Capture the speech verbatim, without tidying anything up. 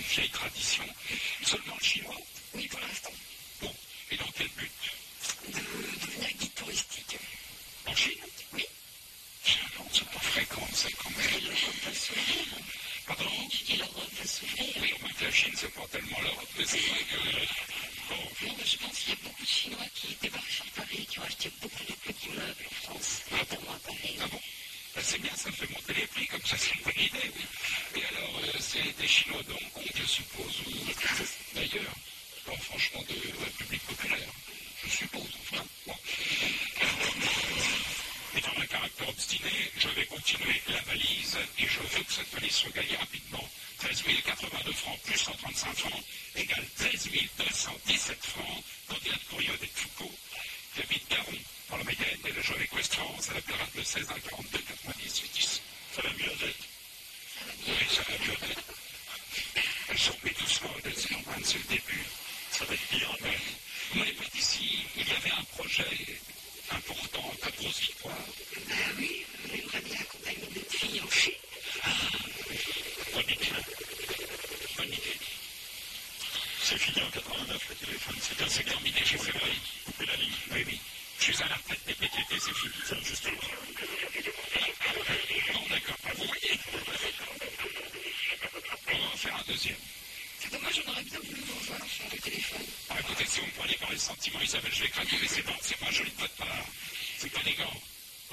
vieille tradition. Seulement le chinois? Oui, pour l'instant. Bon, et dans quel but? De devenir guide touristique. En Chine? Oui. Non, c'est pas fréquent, ça, quand même. Et l'Europe va s'ouvrir. Pardon? Et l'Europe va s'ouvrir. Oui, au moins que la Chine, c'est pas tellement l'Europe, mais c'est vrai que... Bon. Non, mais je pense qu'il y a beaucoup de Chinois qui débarquent sur Paris, qui ont acheté beaucoup de petits meubles en France, notamment à Paris. Ah bon? Ben, c'est bien, ça me fait monter les prix, comme ça, c'est une bonne idée, oui. Et alors, euh, c'est des Chinois de Hong Kong, je suppose, ou d'ailleurs, bon, franchement, de République populaire, je suppose, enfin, bon. Étant un caractère obstiné, je vais continuer la valise, et je veux que cette valise soit gagnée rapidement. treize mille quatre-vingt-deux francs plus cent trente-cinq francs égale treize mille deux cent dix-sept francs, candidat de courrier de Foucault, qui habite Garon, dans la Mayenne, et le jeu équestrant, ça l'appellera le seize un quarante-deux quatre-vingt-dix-huit dix. Ça va mieux, Odette? Oui, ça va mieux, Odette. Elle se remet doucement, Odette, c'est normal, c'est le début. Ça va être pire, mais on n'est pas d'ici. Il y avait un projet important, pas de grosse victoire. Ben oui, on aimerait bien accompagner notre fille en Chine. Ah, bonne idée. Bonne idée. C'est fini en quatre-vingt-neuf, le téléphone. C'est assez terminé, j'ai fait couper la ligne. Oui, oui. Je suis à la retraite des P T T, c'est fini, ça, justement. Non, d'accord. Vous voyez. On va en faire un deuxième. C'est dommage, on aurait bien voulu vous revoir sur le téléphone. Ah, écoutez, si vous me prenez par les sentiments, Isabelle, je vais craquer, mais c'est bon, c'est pas joli de votre part. C'est pas élégant.